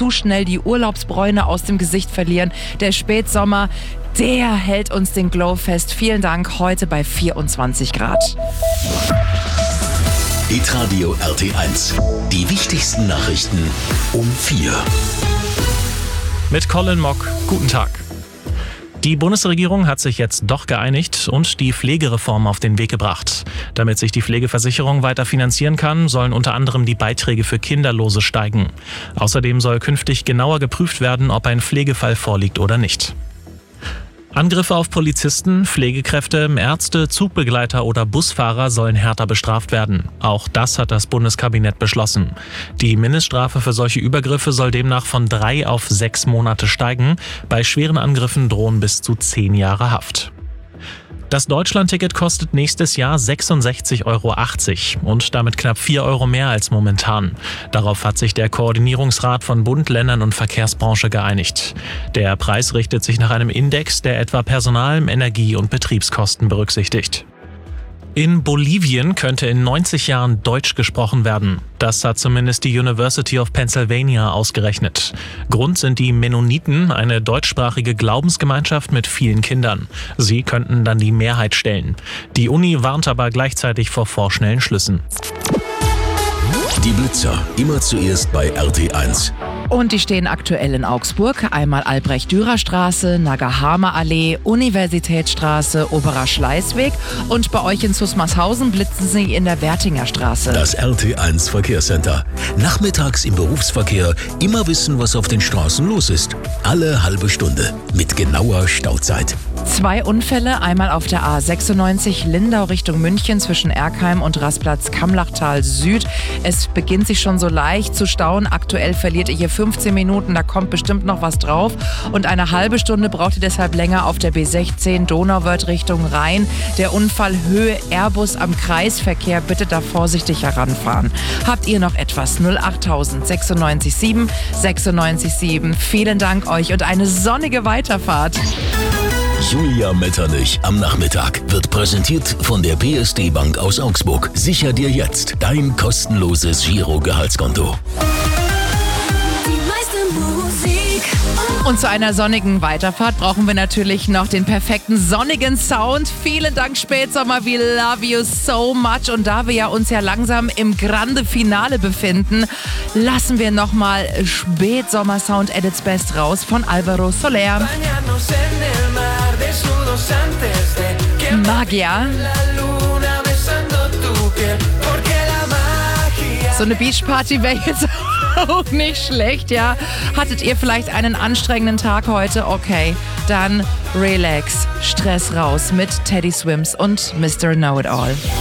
zu schnell die Urlaubsbräune aus dem Gesicht verlieren. Der Spätsommer, der hält uns den Glow fest. Vielen Dank, heute bei 24 Grad. Hitradio RT1. Die wichtigsten Nachrichten um 4. Mit Colin Mock. Guten Tag. Die Bundesregierung hat sich jetzt doch geeinigt und die Pflegereform auf den Weg gebracht. Damit sich die Pflegeversicherung weiter finanzieren kann, sollen unter anderem die Beiträge für Kinderlose steigen. Außerdem soll künftig genauer geprüft werden, ob ein Pflegefall vorliegt oder nicht. Angriffe auf Polizisten, Pflegekräfte, Ärzte, Zugbegleiter oder Busfahrer sollen härter bestraft werden. Auch das hat das Bundeskabinett beschlossen. Die Mindeststrafe für solche Übergriffe soll demnach von 3 auf 6 Monate steigen. Bei schweren Angriffen drohen bis zu 10 Jahre Haft. Das Deutschlandticket kostet nächstes Jahr 66,80 € und damit knapp 4 € mehr als momentan. Darauf hat sich der Koordinierungsrat von Bund, Ländern und Verkehrsbranche geeinigt. Der Preis richtet sich nach einem Index, der etwa Personal-, Energie- und Betriebskosten berücksichtigt. In Bolivien könnte in 90 Jahren Deutsch gesprochen werden. Das hat zumindest die University of Pennsylvania ausgerechnet. Grund sind die Mennoniten, eine deutschsprachige Glaubensgemeinschaft mit vielen Kindern. Sie könnten dann die Mehrheit stellen. Die Uni warnt aber gleichzeitig vor vorschnellen Schlüssen. Die Blitzer, immer zuerst bei RT1. Und die stehen aktuell in Augsburg. Einmal Albrecht-Dürer-Straße, Nagahama-Allee, Universitätsstraße, Oberer Schleißweg. Und bei euch in Susmarshausen blitzen sie in der Wertinger Straße. Das RT1 Verkehrscenter. Nachmittags im Berufsverkehr immer wissen, was auf den Straßen los ist. Alle halbe Stunde mit genauer Stauzeit. 2 Unfälle, einmal auf der A96 Lindau Richtung München zwischen Erkheim und Rastplatz Kamlachtal Süd. Es beginnt sich schon so leicht zu stauen. Aktuell verliert ihr hier 15 Minuten, da kommt bestimmt noch was drauf. Und eine halbe Stunde braucht ihr deshalb länger auf der B16 Donauwörth Richtung Rhein. Der Unfall Höhe Airbus am Kreisverkehr, bitte da vorsichtig heranfahren. Habt ihr noch etwas? 08000 96 7 96 7. Vielen Dank euch und eine sonnige Weiterfahrt. Julia Metternich am Nachmittag wird präsentiert von der PSD Bank aus Augsburg. Sicher dir jetzt dein kostenloses Giro-Gehaltskonto. Und zu einer sonnigen Weiterfahrt brauchen wir natürlich noch den perfekten sonnigen Sound. Vielen Dank Spätsommer, we love you so much. Und da wir uns ja langsam im Grande Finale befinden, lassen wir nochmal Spätsommer-Sound at its best raus von Alvaro Soler. Magia. So eine Beachparty wäre jetzt auch nicht schlecht, ja. Hattet ihr vielleicht einen anstrengenden Tag heute? Okay, dann relax, Stress raus mit Teddy Swims und Mr. Know-It-All.